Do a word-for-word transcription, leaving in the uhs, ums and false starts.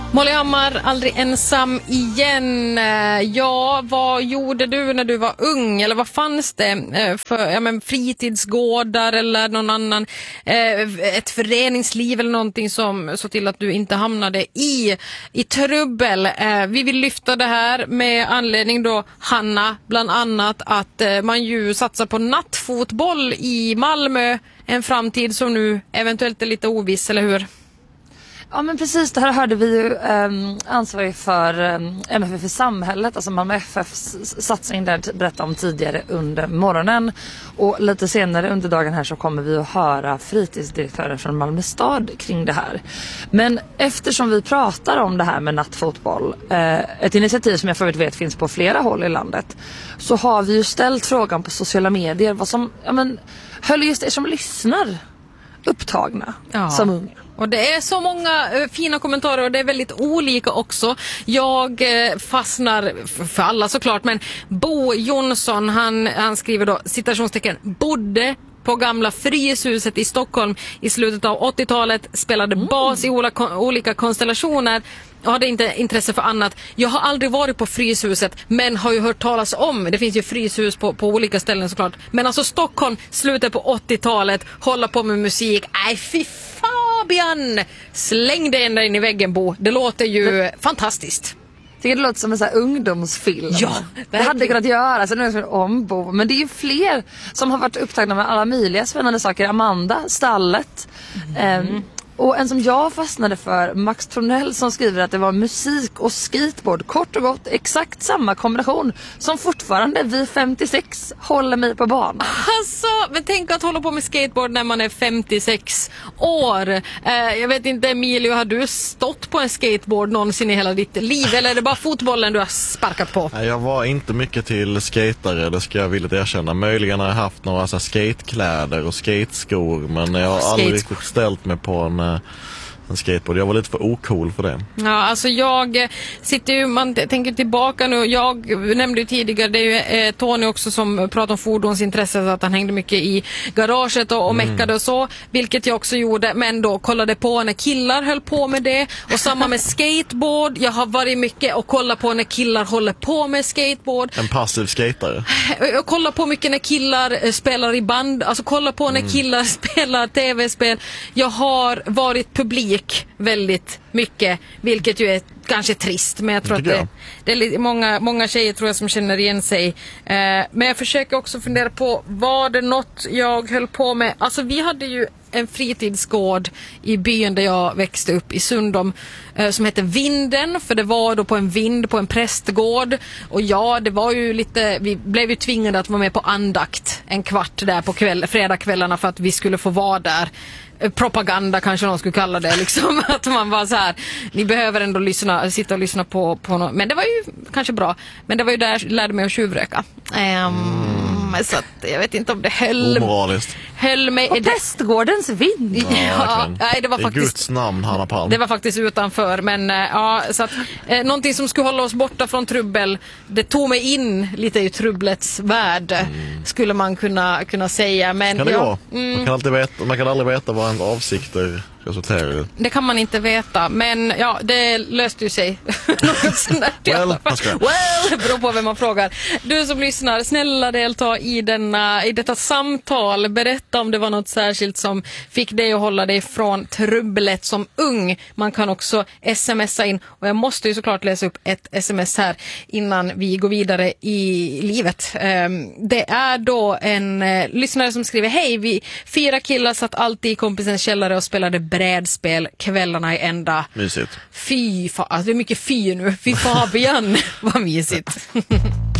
Molly Hammar, aldrig ensam igen. Ja, vad gjorde du när du var ung? Eller vad fanns det för ja, men fritidsgårdar eller någon annan, ett föreningsliv eller någonting som så till att du inte hamnade i, i trubbel? Vi vill lyfta det här med anledning då, Hanna, bland annat att man ju satsar på nattfotboll i Malmö. En framtid som nu eventuellt är lite oviss, eller hur? Ja, men precis, det här hörde vi ju um, ansvarig för um, M F F i samhället, alltså Malmö F F:s satsning där berättade om tidigare under morgonen, och lite senare under dagen här så kommer vi att höra fritidsdirektören från Malmö stad kring det här. Men eftersom vi pratar om det här med nattfotboll, uh, ett initiativ som jag förut vet finns på flera håll i landet, så har vi ju ställt frågan på sociala medier vad som, ja men, höll just er som lyssnar upptagna ja. som unga. Och det är så många uh, fina kommentarer och det är väldigt olika också. Jag uh, fastnar f- för alla såklart, men Bo Jonsson, han, han skriver då citationstecken, bodde på gamla Fryshuset i Stockholm i slutet av åttiotalet, spelade mm. bas i olika, olika konstellationer och hade inte intresse för annat. Jag har aldrig varit på Fryshuset, men har ju hört talas om, det finns ju Fryshus på, på olika ställen såklart. Men alltså Stockholm, slutet på åttiotalet, hålla på med musik, nej fy Fabian, släng dig ända in i väggen, Bo. Det låter ju men, fantastiskt. Jag tycker det låter som en sån här ungdomsfilm. Ja, det hade kunnat göra så nu är det om Bo. Men det är ju fler som har varit upptagna med alla möjliga spännande saker. Amanda, Stallet. Mm. Um, och en som jag fastnade för, Max Tornell, som skriver att det var musik och skateboard. Kort och gott, exakt samma kombination som fortfarande vid femtiosex håller mig på banan. Alltså, men tänk att hålla på med skateboard när man är femtiosex år. Eh, jag vet inte, Emilio, har du stått på en skateboard någonsin i hela ditt liv? Eller är det bara fotbollen du har sparkat på? Jag var inte mycket till skatare, det ska jag villigt erkänna. Möjligen har jag haft några så här skatekläder och skateskor, men jag har oh, aldrig riktigt ställt mig på en en skateboard. Jag var lite för ocool för det. Ja, alltså jag sitter ju, man tänker tillbaka nu, jag nämnde ju tidigare, det är ju eh, Tony också som pratar om fordonsintresse, så att han hängde mycket i garaget och, och mm. meckade och så, vilket jag också gjorde, men då kollade på när killar höll på med det, och samma med skateboard, jag har varit mycket och kollat på när killar håller på med skateboard. En passiv skatare. Jag kollar på mycket när killar spelar i band, alltså kolla på när mm. killar spelar tv-spel. Jag har varit publik väldigt mycket, vilket ju är kanske trist, men jag tror det att det, det är många, många tjejer tror jag som känner igen sig. Eh, men jag försöker också fundera på, var det något jag höll på med? Alltså vi hade ju en fritidsgård i byn där jag växte upp i Sundom eh, som hette Vinden, för det var då på en vind på en prästgård, och ja, det var ju lite, vi blev ju tvingade att vara med på andakt en kvart där på kväll, fredagskvällarna för att vi skulle få vara där. Propaganda kanske någon skulle kalla det, liksom, att man var så här, ni behöver ändå lyssna, sitta och lyssna på, på något. Men det var ju kanske bra, men det var ju där jag lärde mig att tjuvröka. Um, mm. Så att, jag vet inte om det höll, omoraliskt. höll mig på prästgårdens vind. Ja, ja, nej, det var faktiskt, Guds namn, Hanna Palm. Det var faktiskt utanför, men ja, så att eh, någonting som skulle hålla oss borta från trubbel, det tog mig in lite i trubblets värld, mm. skulle man kunna, kunna säga. Men kan det ja, gå? Mm. Man kan alltid veta, man kan aldrig veta vad ens avsikter resulterar i. Det kan man inte veta, men ja, det löste ju sig. Något sånt där. Well, well, beror på vem man frågar. Du som lyssnar, snälla delta i, denna, i detta samtal. Berätta om det var något särskilt som fick dig att hålla dig från trubblet som ung. Man kan också smsa in, och jag måste ju såklart läsa upp ett sms här innan vi går vidare i livet. Det är då en lyssnare som skriver: hej, vi fyra killar satt alltid i kompisens källare och spelade brädspel kvällarna i ända. Mysigt. Fy, fa- alltså det är mycket fy nu. Fy Fabian, vad mysigt.